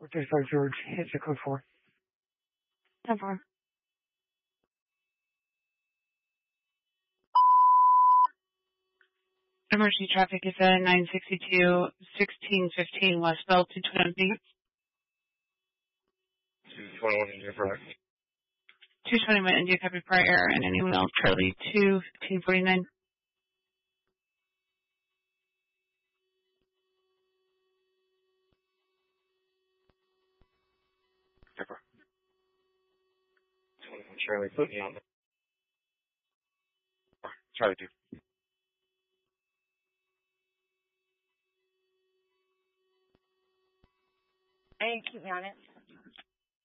435 George, hit your code 4. 10-4. Emergency traffic is at 962, 1615 westbound, 220. 221 India Correct. 221 India copy prior error, and anyone else, Charlie 2, 1549. Pepper. 21 Charlie, put me on the... Charlie 2. And keep me on it.